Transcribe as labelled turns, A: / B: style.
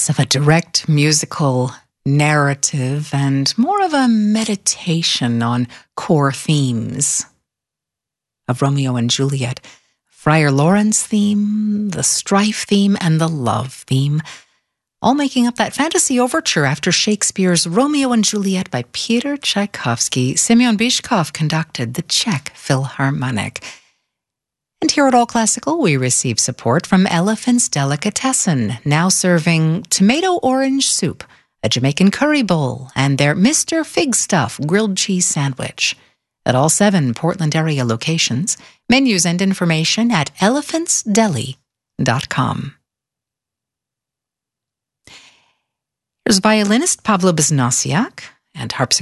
A: less of a direct musical narrative and more of a meditation on core themes of Romeo and Juliet. Friar Lawrence theme, the strife theme, and the love theme, all making up that fantasy overture after Shakespeare's Romeo and Juliet by Peter Tchaikovsky. Semyon Bychkov conducted the Czech Philharmonic. And here at All Classical, we receive support from Elephant's Delicatessen, now serving tomato orange soup, a Jamaican curry bowl, and their Mr. Fig Stuff grilled cheese sandwich. At all 7 Portland area locations, menus and information at elephantsdeli.com. Here's violinist Pablo Bizhnasiak and harpsichord